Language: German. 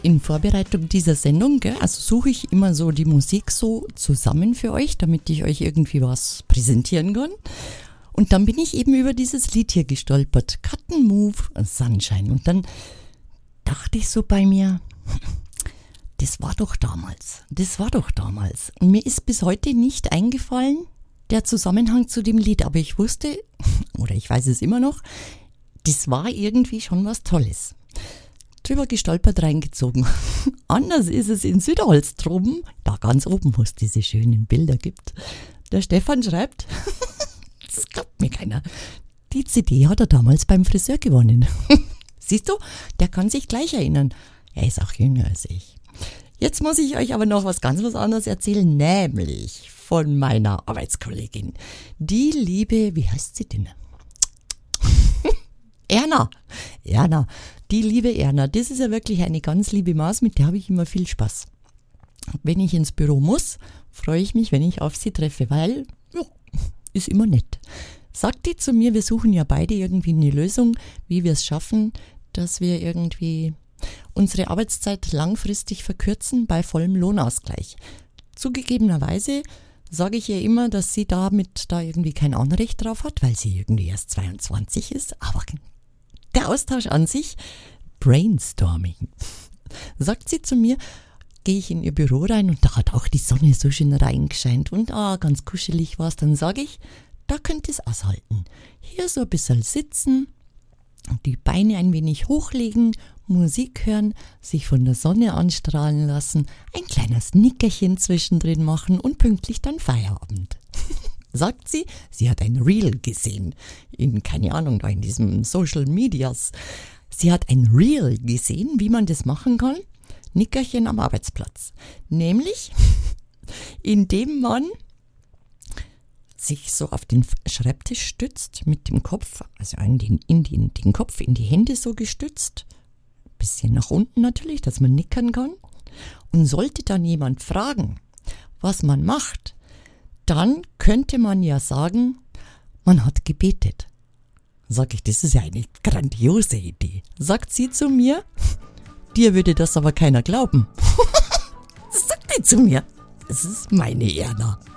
in Vorbereitung dieser Sendung, gell, also suche ich immer so die Musik so zusammen für euch, damit ich euch irgendwie was präsentieren kann. Und dann bin ich eben über dieses Lied hier gestolpert, Cotton Move Sunshine. Und dann dachte ich so bei mir, das war doch damals. Und mir ist bis heute nicht eingefallen, der Zusammenhang zu dem Lied. Aber ich wusste, oder ich weiß es immer noch, das war irgendwie schon was Tolles. Drüber gestolpert, reingezogen. Anders ist es in Südholztroben, da ganz oben, wo es diese schönen Bilder gibt. Der Stefan schreibt, das glaubt mir keiner, die CD hat er damals beim Friseur gewonnen. Siehst du, der kann sich gleich erinnern. Er ist auch jünger als ich. Jetzt muss ich euch aber noch was anderes erzählen, nämlich von meiner Arbeitskollegin. Die liebe, wie heißt sie denn? Erna, die liebe Erna, das ist ja wirklich eine ganz liebe Maus, mit der habe ich immer viel Spaß. Wenn ich ins Büro muss, freue ich mich, wenn ich auf sie treffe, weil, ja, ist immer nett. Sagt die zu mir, wir suchen ja beide irgendwie eine Lösung, wie wir es schaffen, dass wir irgendwie unsere Arbeitszeit langfristig verkürzen bei vollem Lohnausgleich. Zugegebenerweise sage ich ihr immer, dass sie da irgendwie kein Anrecht drauf hat, weil sie irgendwie erst 22 ist, aber der Austausch an sich, Brainstorming, sagt sie zu mir, gehe ich in ihr Büro rein und da hat auch die Sonne so schön reingescheint und ganz kuschelig war es, dann sage ich, da könnt ihr es aushalten. Hier so ein bisschen sitzen, die Beine ein wenig hochlegen, Musik hören, sich von der Sonne anstrahlen lassen, ein kleines Nickerchen zwischendrin machen und pünktlich dann Feierabend. Sagt sie, sie hat ein Reel gesehen, keine Ahnung, da in diesem Social Medias. Sie hat ein Reel gesehen, wie man das machen kann, Nickerchen am Arbeitsplatz. Nämlich, indem man sich so auf den Schreibtisch stützt, mit dem Kopf, also den Kopf in die Hände so gestützt, bisschen nach unten natürlich, dass man nickern kann. Und sollte dann jemand fragen, was man macht, dann könnte man ja sagen, man hat gebetet. Sag ich, das ist ja eine grandiose Idee. Sagt sie zu mir, dir würde das aber keiner glauben. Das sagt sie zu mir. Das ist meine Erna.